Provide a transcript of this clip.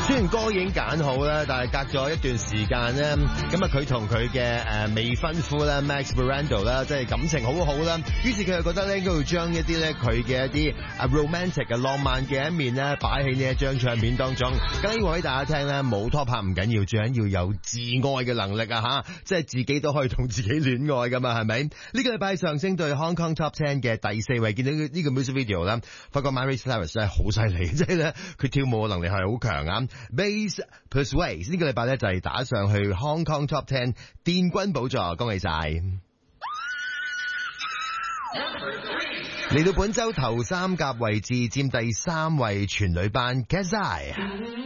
雖然歌已經揀好啦，但係隔咗一段時間咧，咁啊佢同佢嘅未婚夫咧 Max Brando 啦，即係感情好好啦。於是佢又覺得咧，應該要將一啲咧佢嘅一啲romantic 嘅浪漫嘅一面咧擺喺呢一張唱片當中。咁呢個俾大家聽咧，冇拖拍唔緊要，最緊要有自愛嘅能力啊吓，即係自己都可以同自己戀愛噶嘛，係咪？呢個禮拜上升對 Hong Kong Top 10嘅第4位，見到呢個 music video 啦，發覺 Miley Cyrus 真係好犀利，即係咧佢跳舞嘅能力係好強啊。Bass Persuade 呢個禮拜咧就係打上去 Hong Kong Top 10殿軍寶座，恭喜晒！嚟到本周頭3甲位置，佔第3位全女班 Kezai。